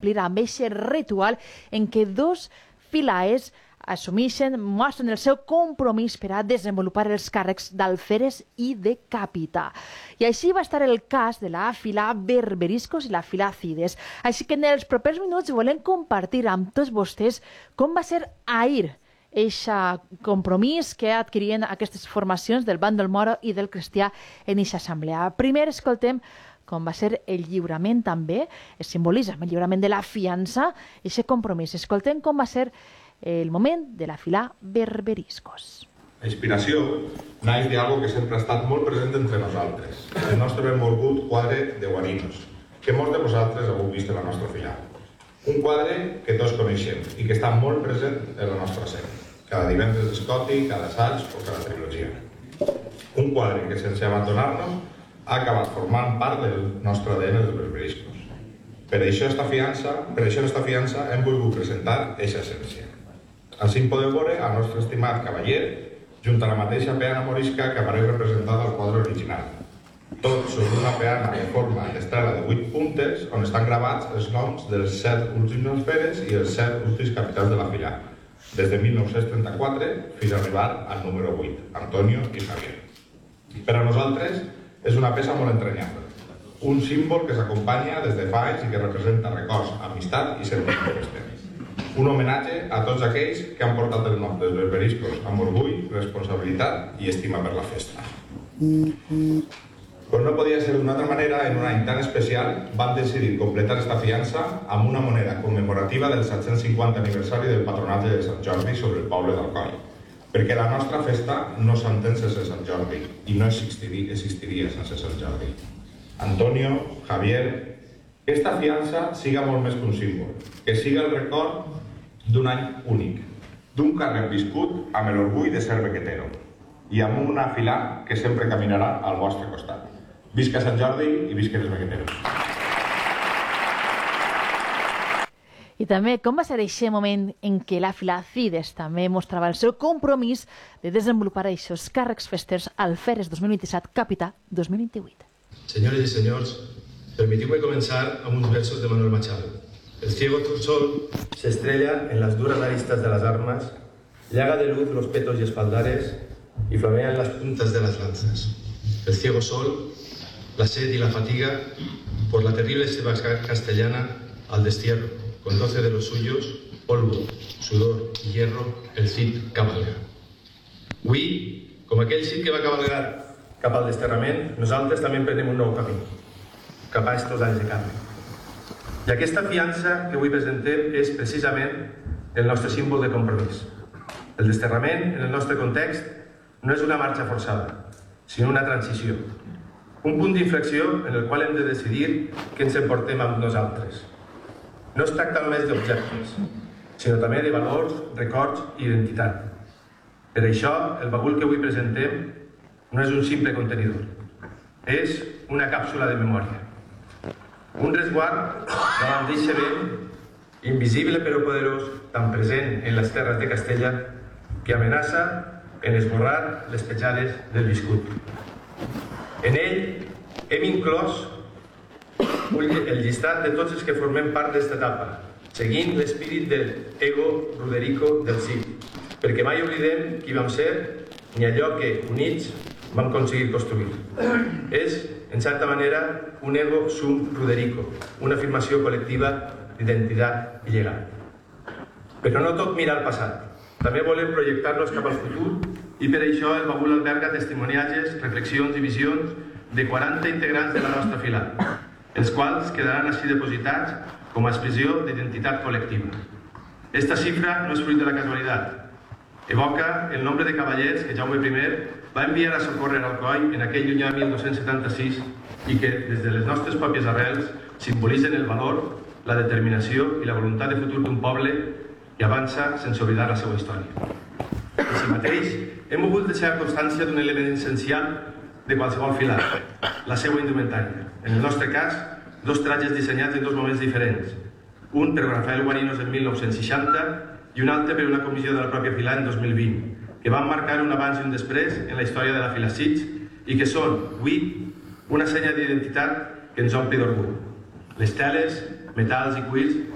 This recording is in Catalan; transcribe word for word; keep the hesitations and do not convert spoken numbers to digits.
complir amb aquest ritual en què dos filaes assumeixen, mostren el seu compromís per a desenvolupar els càrrecs d'alferes i de capità. I així va estar el cas de la fila Berberiscos i la fila Cides. Així que en els propers minuts volem compartir amb tots vostès com va ser ahir aquest compromís que adquirien aquestes formacions del bàndol moro i del cristià en aquesta assemblea. Primer escoltem com va ser el lliurament també, es simbolitza el lliurament de la fiança, aquest compromís. Escoltem com va ser el moment de la fila Berberiscos. La inspiració naix d'algo que sempre ha estat molt present entre nosaltres, el nostre benvolgut quadre de Guarinos, que molts de vosaltres heu vist en la nostra fila. Un quadre que tots coneixem i que està molt present en la nostra sèrie, cada divendres d'Escoti, cada assaig o cada trilogia. Un quadre que, sense abandonar-nos, ha acabat formant part del nostre A D N dels Berberiscos. Per això, esta fiança, per això en esta fiança hem volgut presentar aquesta essència. Així podeu veure el nostre estimat cavaller junt a la mateixa peana morisca que apareix representada al quadre original. Tot sobre una peana en forma d'estrela de vuit puntes on estan gravats els noms dels set últims alferes i els set últims capitans de la fila, des de mil nou-cents trenta-quatre fins a arribar al número vuit, Antonio i Javier. Per a nosaltres és una peça molt entranyable, un símbol que s'acompanya des de fa anys i que representa records, amistat i sentiment fester. Un homenatge a tots aquells que han portat el nom dels Berberiscos amb orgull, responsabilitat i estima per la festa. Com no podia ser d'una altra manera, en un any tan especial vam decidir completar esta fiança amb una moneda commemorativa del set-cents cinquanta aniversari del patronatge de Sant Jordi sobre el poble d'Alcoi, perquè la nostra festa no s'entén sense Sant Jordi i no existiria, existiria sense Sant Jordi. Antonio, Javier, que esta fiança siga molt més que un símbol, que siga el record d'un any únic, d'un càrrec viscut amb l'orgull de ser bequetero i amb una fila que sempre caminarà al vostre costat. Visca Sant Jordi i visca els bequeteros. I també com va ser aquest moment en què la fila Cides també mostrava el seu compromís de desenvolupar aquests càrrecs festers alferes dos mil vint-i-set, capità dos mil vint-i-vuit. Senyores i senyors, permitiu-me començar amb uns versos de Manuel Machado. El ciego sol se estrella en las duras aristas de las armas, llaga de luz los petos y espaldares y flamean las puntas de las lanzas. El ciego sol, la sed y la fatiga, por la terrible selva castellana, al destierro, con doce de los suyos, polvo, sudor y hierro, el Cid cabalga. Avui, com aquell Cid que va cabalgar cap al desterrament, nosaltres també emprenem un nou camí, cap a estos anys de canvi. I aquesta fiança que avui presentem és precisament el nostre símbol de compromís. El desterrament, en el nostre context, no és una marxa forçada, sinó una transició. Un punt d'inflexió en el qual hem de decidir què ens emportem amb nosaltres. No es tracta només d'objectes, sinó també de valors, records i identitat. Per això, el bagul que avui presentem no és un simple contenidor, és una càpsula de memòria. Un resguard davant d'eixe vent, invisible però poderós, tan present en les terres de Castella, que amenaça en esborrar les petjades del viscut. En ell hem inclòs el llistat de tots els que formem part d'esta etapa, seguint l'espírit del ego Roderico del Cid, perquè mai oblidem qui vam ser ni allò que, units, vam aconseguir construir. És, en certa manera, un ego sum Roderico, una afirmació col·lectiva d'identitat i llegat. Però no tot mira al passat. També volem projectar-nos cap al futur i per això el bagul alberga testimoniatges, reflexions i visions de quaranta integrants de la nostra fila, els quals quedaran així depositats com a expressió d'identitat col·lectiva. Esta xifra no és fruit de la casualitat. Evoca el nombre de cavallers que Jaume primer va enviar a socórrer Alcoi en aquell llunyà mil dos-cents setanta-sis i que, des de les nostres pròpies arrels, simbolitzen el valor, la determinació i la voluntat de futur d'un poble que avança sense oblidar la seva història. Així mateix, hem volgut deixar constància d'un element essencial de qualsevol filar, la seva indumentària. En el nostre cas, dos trajes dissenyats en dos moments diferents, un per Rafael Guarinos en mil nou-cents seixanta i un altre per una comissió de la pròpia fila en dos mil vint, que van marcar un abans i un després en la història de la fila Sitges i que són, avui, una senya d'identitat que ens omple d'orgull. Les teles, metalls i cuirs